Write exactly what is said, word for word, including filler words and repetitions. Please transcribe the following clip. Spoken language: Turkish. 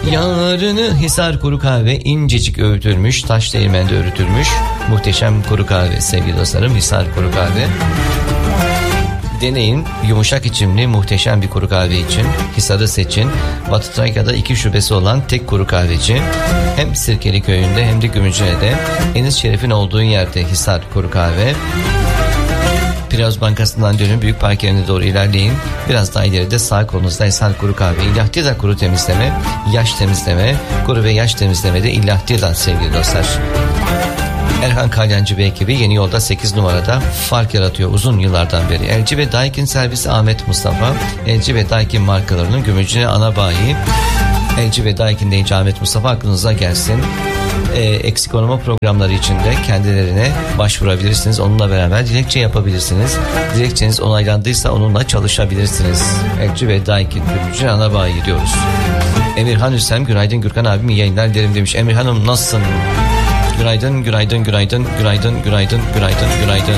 Yarını Hisar Kuru Kahve incecik öğütülmüş, taş değirmende öğütülmüş muhteşem kuru kahve sevgili dostlarım. Hisar Kuru Kahve. Deneyin, yumuşak içimli muhteşem bir kuru kahve için Hisar'ı seçin. Batı Trakya'da iki şubesi olan tek kuru kahveci. Hem Sirkeli Köyü'nde hem de Gümüşhane'de. Enis Şerif'in olduğu yerde Hisar Kuru Kahve. Piroz Bankası'ndan dönün büyük park yerine doğru ilerleyin. Biraz daha ileride sağ kolunuzda Hisar Kuru Kahve. İllahtiya'da kuru temizleme, yaş temizleme, kuru ve yaş temizleme de İllahtiya'dan sevgili dostlar. Erhan Kalyancı ve ekibi yeni yolda sekiz numarada fark yaratıyor uzun yıllardan beri. L G ve Daikin servisi Ahmet Mustafa. L G ve Daikin markalarının Gümüşhane ana bayi. L G ve Daikin deyince Ahmet Mustafa aklınıza gelsin. E, eksik olma programları içinde kendilerine başvurabilirsiniz. Onunla beraber dilekçe yapabilirsiniz. Dilekçeniz onaylandıysa onunla çalışabilirsiniz. L G ve Daikin Gümüşhane ana bayi diyoruz. Emirhan Hüsem, günaydın Gürkan abim, iyi yayınlar derim demiş. Emirhan'ım nasılsın? Günaydın, günaydın, günaydın, günaydın, günaydın, günaydın, günaydın.